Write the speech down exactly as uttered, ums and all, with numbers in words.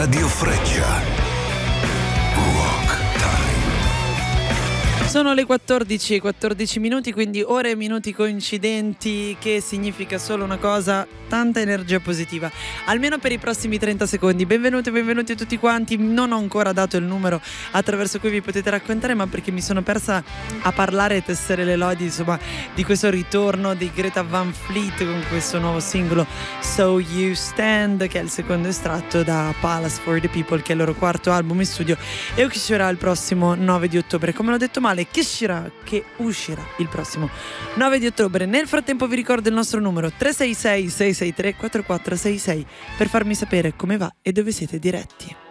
Radio Freccia. Rock Time. Sono le quattordici e quattordici minuti, quindi ore e minuti coincidenti, che significa solo una cosa: tanta energia positiva, almeno per i prossimi trenta secondi. Benvenuti, benvenuti a tutti quanti. Non ho ancora dato il numero attraverso cui vi potete raccontare, ma perché mi sono persa a parlare e tessere le lodi, insomma, di questo ritorno di Greta Van Fleet con questo nuovo singolo So You Stand, che è il secondo estratto da Palace for the People, che è il loro quarto album in studio e che uscirà il prossimo nove di ottobre. Come l'ho detto male, che uscirà, che uscirà il prossimo nove di ottobre. Nel frattempo vi ricordo il nostro numero tre sei sei sei sei tre quattro quattro sei sei per farmi sapere come va e dove siete diretti.